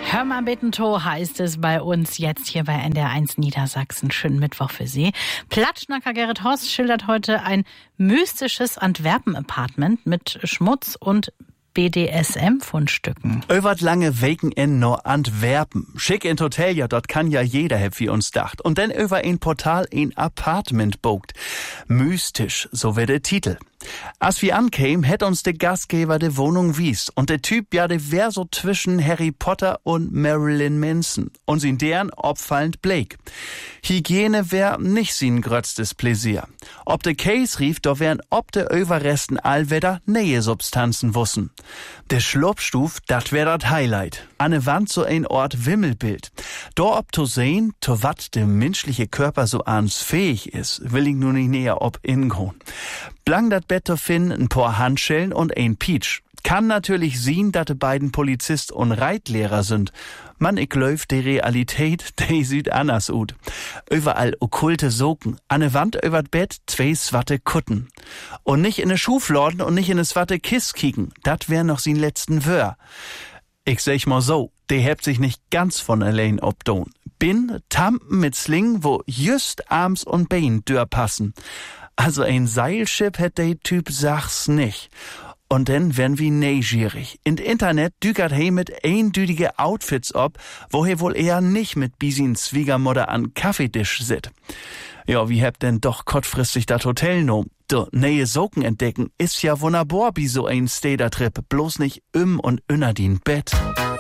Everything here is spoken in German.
Hör mal Bittentow heißt es bei uns jetzt hier bei NDR1 Niedersachsen. Schönen Mittwoch für Sie. Platschnacker Gerrit Horst schildert heute ein mystisches Antwerpen-Apartment mit Schmutz und BDSM-Fundstücken. Öwert lange Weken in no Antwerpen. Schick in Hotel, ja, dort kann ja jeder, hab wie uns dacht. Und dann über ein Portal ein Apartment bogt. Mystisch, so wär der Titel. Als wir ankämen, hätt uns der Gastgeber de Wohnung wies. Und der Typ, ja, der wär so zwischen Harry Potter und Marilyn Manson. Und sin deren opfallend Blake. Hygiene wär nicht sin grötztes Pläsier. Ob de Case rief, da wären ob de Überresten allweder Nähe-Substanzen wussen. Der Schlupfstuf, dat wär dat Highlight. An ne Wand so ein Ort Wimmelbild. Da ob to sehen, to wat de menschliche Körper so ans fähig is, will ich nur nicht näher ob ingehen. Blang dat Bett to finden, ein paar Handschellen und ein Peach. Kann natürlich sehen, dass de beiden Polizist und Reitlehrer sind. Man, ich glaub, die Realität, die sieht anders ut. Überall okkulte Socken, an ne Wand übert Bett 2 swatte Kutten. Und nicht in ne Schufladen und nicht in ne swatte Kiss kicken, dat wär noch sin letzten Wör. Ich sag mal so, die hebt sich nicht ganz von allein obdon. Bin Tampen mit Sling, wo just Arms und Bein dür passen. Also ein Seilschip hätt der Typ sachs nicht. Und dann werden wir neugierig. In Internet dükert he mit eindütige Outfits ob, wo he wohl eher nicht mit Bisin Schwiegermutter an Kaffeetisch sit. Ja, wie habt denn doch kurzfristig dat Hotel nom? De neue Socken entdecken ist ja wunderbar wie so ein Steder-Trip, bloß nicht und unter den Bett.